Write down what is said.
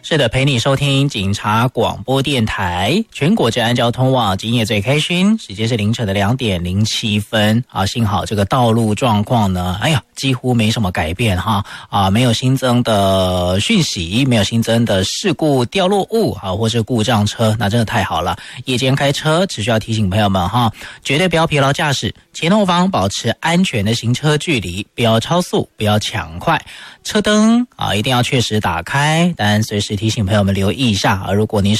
是的，陪你收听警察广播电台，全国治安交通网，今夜最开心，时间是凌晨的2点07分啊。幸好这个道路状况呢，几乎没什么改变哈没有新增的讯息，没有新增的事故掉落物或是故障车，那真的太好了。夜间开车只需要提醒朋友们绝对不要疲劳驾驶，前后方保持安全的行车距离，不要超速，不要抢快。车灯一定要确实打开，但随时提醒朋友们留意一下如果您